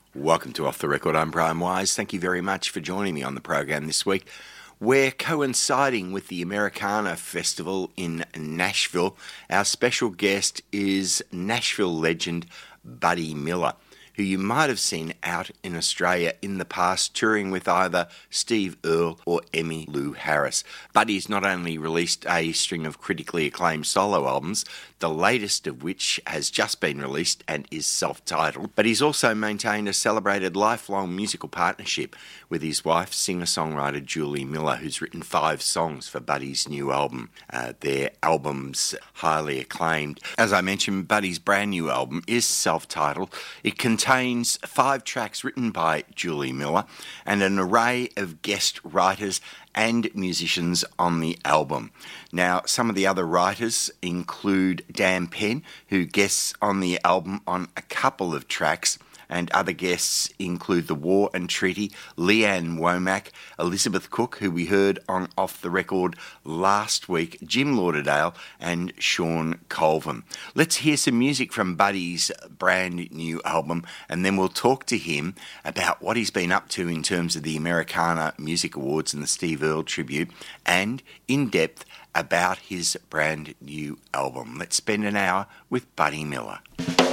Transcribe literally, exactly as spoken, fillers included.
Welcome to Off the Record. I'm Brian Wise. Thank you very much for joining me on the program this week. We're coinciding with the Americana Festival in Nashville. Our special guest is Nashville legend Buddy Miller, who you might have seen out in Australia in the past touring with either Steve Earle or Emmylou Harris. Buddy's not only released a string of critically acclaimed solo albums, the latest of which has just been released and is self-titled, but he's also maintained a celebrated lifelong musical partnership with his wife, singer-songwriter Julie Miller, who's written five songs for Buddy's new album. Uh, their album's highly acclaimed. As I mentioned, Buddy's brand new album is self-titled. It contains five tracks written by Julie Miller and an array of guest writers and musicians on the album. Now, some of the other writers include Dan Penn, who guests on the album on a couple of tracks, and other guests include The War and Treaty, Leanne Womack, Elizabeth Cook, who we heard on Off the Record last week, Jim Lauderdale, and Sean Colvin. Let's hear some music from Buddy's brand new album, and then we'll talk to him about what he's been up to in terms of the Americana Music Awards and the Steve Earle tribute, and in depth about his brand new album. Let's spend an hour with Buddy Miller.